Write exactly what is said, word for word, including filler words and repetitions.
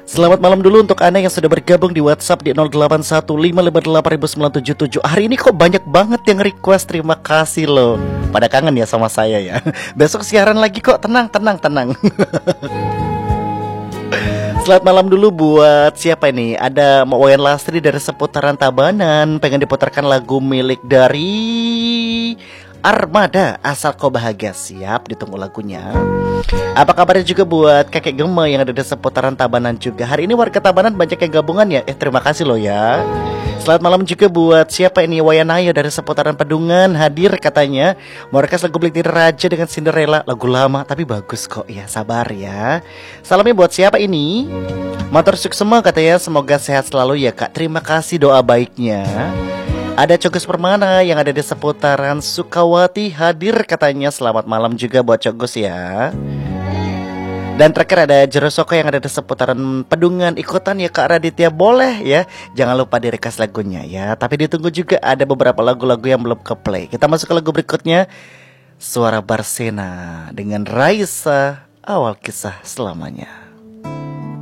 Selamat malam dulu untuk Anda yang sudah bergabung di WhatsApp di nol delapan satu lima lima delapan sembilan tujuh tujuh. Hari ini kok banyak banget yang request, terima kasih loh. Pada kangen ya sama saya ya. Besok siaran lagi kok, tenang, tenang, tenang. Selamat malam dulu buat siapa ini? Ada Mak Wayan Lastri dari seputaran Tabanan, pengen diputarkan lagu milik dari Armada, Asal Kau Bahagia. Siap, ditunggu lagunya. Apa kabarnya juga buat kakek Gema yang ada di seputaran Tabanan juga. Hari ini warga Tabanan banyak yang gabungan ya. Eh terima kasih loh ya. Selamat malam juga buat siapa ini? Wayanaya dari seputaran Pedungan hadir katanya. Mau request lagu Blik Raja dengan Cinderella. Lagu lama tapi bagus kok ya, sabar ya. Salamnya buat siapa ini? Motor Suksema katanya, semoga sehat selalu ya kak. Terima kasih doa baiknya. Ada Cogus Permana yang ada di seputaran Sukawati hadir katanya. Selamat malam juga buat Cogus ya. Dan terakhir ada Jerosoko yang ada di seputaran Pedungan. Ikutan ya Kak Raditya, boleh ya. Jangan lupa di request lagunya ya. Tapi ditunggu juga, ada beberapa lagu-lagu yang belum ke play. Kita masuk ke lagu berikutnya, Suara Barsena dengan Raisa, Awal Kisah Selamanya.